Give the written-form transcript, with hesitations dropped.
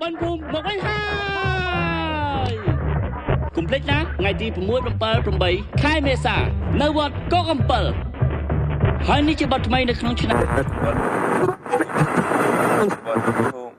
បិណ្ឌភូមិមកវិញហើយកុំភ្លេចណាថ្ងៃទី6 7 8ខែមេសានៅវត្តកកកំពិលហើយនេះជាបទថ្មីនៅក្នុងឆ្នាំ